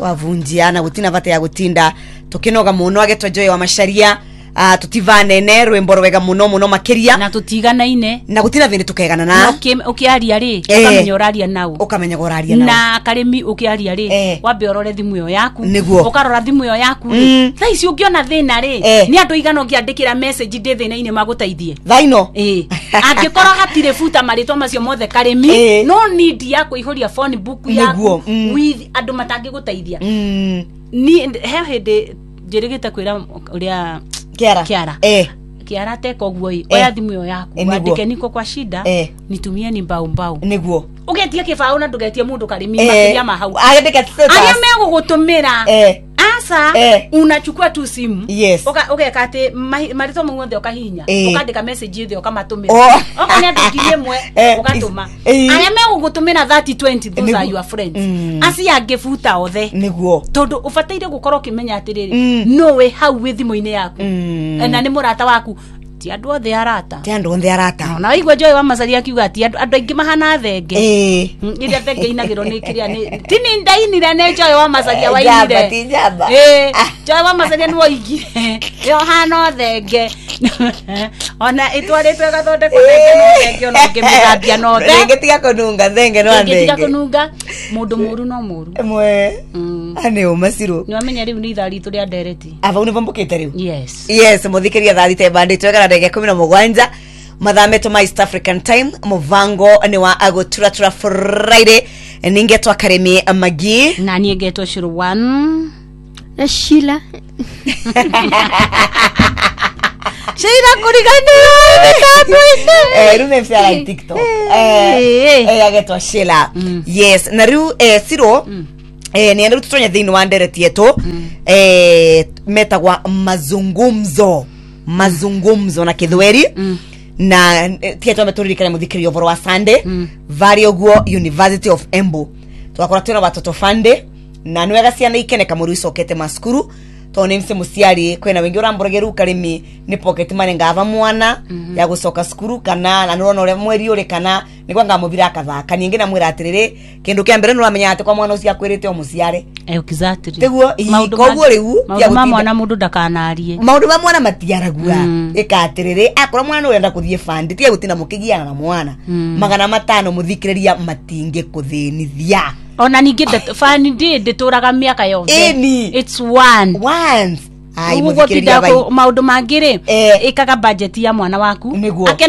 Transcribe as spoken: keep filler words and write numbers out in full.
twavunjia na gutina bata ya gutinda tukinoga muno agetwa Joy wa Macharia. Ah, tutivane ne rwimbo rwega muno muno makiria na tutigana ine na gutina vindi tukegana na okay ukiaria ri ukamenya uraria nau ukamenya uraria nau na karimi ukiaria ri eh. wambe orore thimu yo yaku Niguo. ukarora thimu yo yaku mm. tha ici ungiona thina ri eh. ni andu igana ungiandikira message ndi thina ine magutaithie thaino eh angikora gatire futa maritwa macio mothe karimi eh. no need ya kuihoria phone book yaku mm. with andu matangi gutaithia mm. ni he hende njirigite kwira uria Kiara Kiara eh Kiara teko guoi oya thimu yo yaku andike niko kwa shida eh. nitumie ni mbao mbao niguo ugetie kibao na ndugetie mundu karimi eh. makiria mahau agedeka status aria mego gutumira eh asa eh. unachukua tu simu yes. oka ugeka ati marito mungothe okahinya eh. ukandika message ithe okamatumira oh. oka ni andikirie mwe eh. ukatuma eh. aria mego gutumira thirty twenty those are your friends mm. asi angifuta othe niguo tondu ubataire gukorwo kimenya atiriri mm. no we hau we thimu-ine yaku mm. na ni murata waku ti andu othe arata ti andu othe arata na igwa Joy wa Macharia kiuga ti andu aingi mahana thenge eh ile thenge inagiro ni kiria ni tini ndainire ne Joy wa Macharia wa inire ti jamba eh Joy wa Macharia ni woigire yo hana thenge ona itwaritwe gathonde ko thenge no thenge ona ngimithambia no the thenge tiga kununga thenge no thenge tiga kununga mundu muru no muru mwe ane o Masiro ni wamenya riu ni ithari tu ria ndereti ava univambukite riu yes yes muthikiria thari te bandite wega ndege kumi na mugwanja mathameto ma East African time muvango ni wa agotura tura Friday ningetwa Karemi Magi na ni ngetwa Shirwan na Sheila Sheila kurigani eh rume mfia TikTok eh eh agetwa Sheila yes na riu eh Siro eh ni andu tutonya thini wa ndereti yetu eh metagwa mazungumzo mazungumzo na Kithweri mm. na tieto meturirikana muthikirio voro wa Sunday mm. vari oguo University of Embu twakora tena watoto fande na niwega ciana ikene kamuru icokete maskuru to ni mse musiari kwena wengi uramburegeru Karimi ni pocket money ngava mwana mm -hmm. ya gucoka skuru kana na nurona ure mweri ure kana ni kwanga mubira kathaka ningi na mwira atiriri kindu kia mbere nuramenya ati kwa mwana ucia kwirite o musiare exactly teguo koguo riu ya mwana mundu ndakanarie maundu ma mwana matiaragua mm. ikatiriri akora mwana urenda kuthie fandi tia gutina mukigiana na mwana mm. magana matano muthikiriria matinge kuthinithia ona ningi fani ndi ndituraga miaka yothe it's one once ai muthikiriria maundu mangire ikaga budget ya mwana waku